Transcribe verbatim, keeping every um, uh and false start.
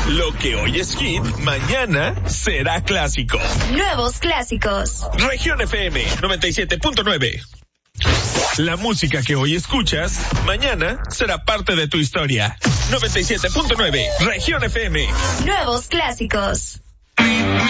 Lo que hoy es hit, mañana será clásico. Nuevos clásicos. Región F M noventa y siete punto nueve. La música que hoy escuchas, mañana será parte de tu historia. noventa y siete punto nueve, Región F M. Nuevos clásicos.